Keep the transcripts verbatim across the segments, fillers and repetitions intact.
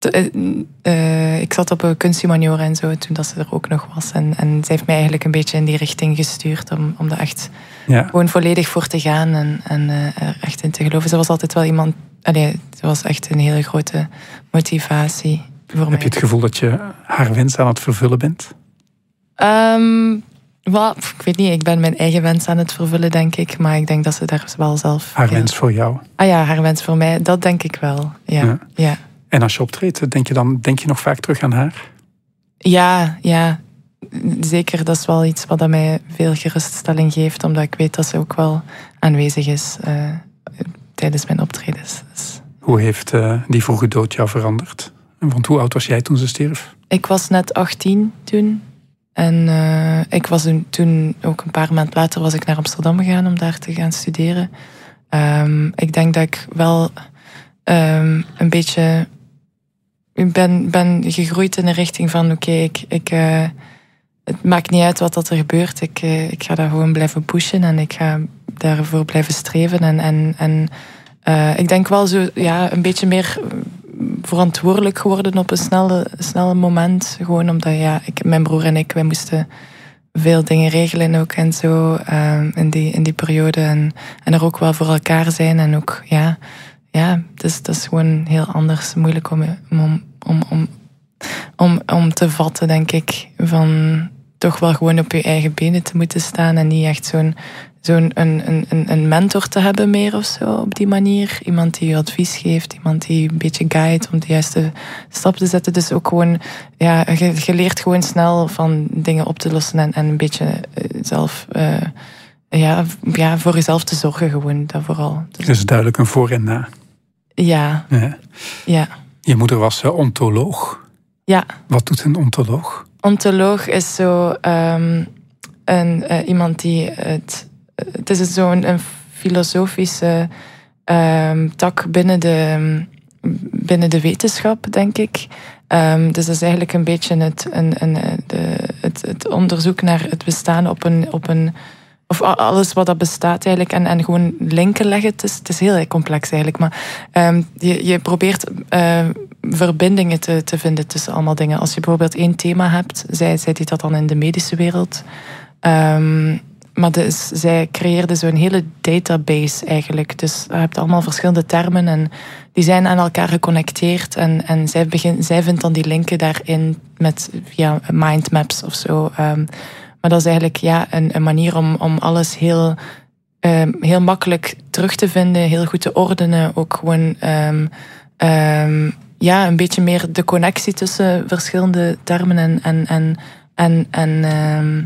Uh, ik zat op een kunsthumaniora en zo toen dat ze er ook nog was. En, en zij heeft mij eigenlijk een beetje in die richting gestuurd om, om daar echt ja. gewoon volledig voor te gaan en, en uh, er echt in te geloven. Ze was altijd wel iemand... Allee, ze was echt een hele grote motivatie voor Heb mij. je het gevoel dat je haar wens aan het vervullen bent? Um, well, ik weet niet, ik ben mijn eigen wens aan het vervullen, denk ik. Maar ik denk dat ze daar wel zelf... Haar heel... wens voor jou? Ah ja, haar wens voor mij, dat denk ik wel. Ja, ja. ja. En als je optreedt, denk je dan denk je nog vaak terug aan haar? Ja, ja. Zeker, dat is wel iets wat mij veel geruststelling geeft. Omdat ik weet dat ze ook wel aanwezig is uh, tijdens mijn optredens. Dus... Hoe heeft uh, die vroege dood jou veranderd? Want hoe oud was jij toen ze stierf? Ik was net achttien toen. En uh, ik was toen, ook een paar maanden later, was ik naar Amsterdam gegaan om daar te gaan studeren. Um, ik denk dat ik wel um, een beetje... Ik ben, ben gegroeid in de richting van, oké, okay, ik, ik, uh, het maakt niet uit wat dat er gebeurt. Ik, uh, ik ga daar gewoon blijven pushen en ik ga daarvoor blijven streven. En, en, en uh, ik denk wel zo, ja, een beetje meer verantwoordelijk geworden op een snelle, snelle moment. Gewoon omdat, ja, ik, mijn broer en ik, wij moesten veel dingen regelen ook en zo uh, in, die, in die periode. En, en er ook wel voor elkaar zijn en ook, ja... Ja, dus dat is gewoon heel anders, moeilijk om, om, om, om, om, om te vatten, denk ik. Van toch wel gewoon op je eigen benen te moeten staan en niet echt zo'n, zo'n een, een, een mentor te hebben meer of zo op die manier. Iemand die je advies geeft, iemand die een beetje guide om de juiste stap te zetten. Dus ook gewoon, ja, je, je leert gewoon snel van dingen op te lossen en, en een beetje zelf... Uh, Ja, ja, voor jezelf te zorgen gewoon, dat vooral. Dus is duidelijk een voor en na. Ja. ja. ja. Je moeder was uh, ontoloog. Ja. Wat doet een ontoloog? Ontoloog is zo um, een, uh, iemand die het... Het is zo'n een filosofische um, tak binnen de, binnen de wetenschap, denk ik. Um, dus dat is eigenlijk een beetje het, een, een, de, het, het onderzoek naar het bestaan op een... Op een Of alles wat dat bestaat eigenlijk. En, en gewoon linken leggen. Het is, het is heel complex eigenlijk. Maar um, je, je probeert uh, verbindingen te, te vinden tussen allemaal dingen. Als je bijvoorbeeld één thema hebt. Zij, zij deed dat dan in de medische wereld. Um, maar dus, zij creëerde zo'n hele database eigenlijk. Dus je hebt allemaal verschillende termen. En die zijn aan elkaar geconnecteerd. En, en zij, begin, zij vindt dan die linken daarin. Met via mindmaps of zo. Um, Maar dat is eigenlijk ja, een, een manier om, om alles heel, um, heel makkelijk terug te vinden, heel goed te ordenen. Ook gewoon um, um, ja, een beetje meer de connectie tussen verschillende termen en, en, en, en, en, um,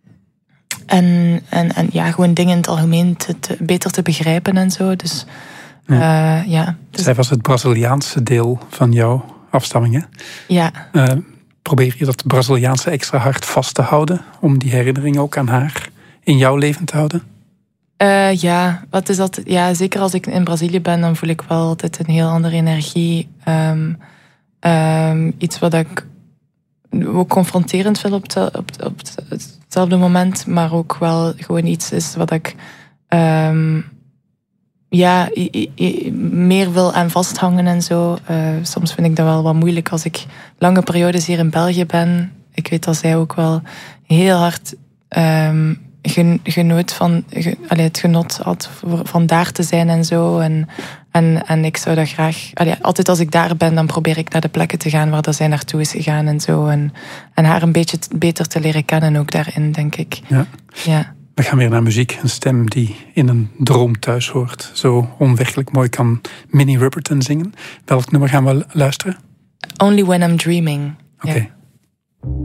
en, en, en ja, gewoon dingen in het algemeen te, te, beter te begrijpen en zo. Dus, ja. Uh, ja, dus... Zij was het Braziliaanse deel van jouw afstamming, hè? Ja. Uh, Probeer je dat Braziliaanse extra hard vast te houden om die herinnering ook aan haar in jouw leven te houden? Uh, ja, wat is dat? Ja, zeker als ik in Brazilië ben, dan voel ik wel altijd een heel andere energie. Um, um, iets wat ik ook confronterend vind op, te, op, op hetzelfde moment, maar ook wel gewoon iets is wat ik um, ja, i, i, meer wil aan vasthangen en zo. Uh, soms vind ik dat wel wat moeilijk als ik lange periodes hier in België ben. Ik weet dat zij ook wel heel hard um, genoot van, ge, allee, het genot had van daar te zijn en zo. En, en, en ik zou dat graag... Allee, altijd als ik daar ben, dan probeer ik naar de plekken te gaan waar dat zij naartoe is gegaan en zo. En, en haar een beetje t, beter te leren kennen ook daarin, denk ik. Ja. Ja. We gaan weer naar muziek. Een stem die in een droom thuis hoort. Zo onwerkelijk mooi kan Minnie Riperton zingen. Welk nummer gaan we luisteren? Only When I'm Dreaming. Oké. Okay. Ja.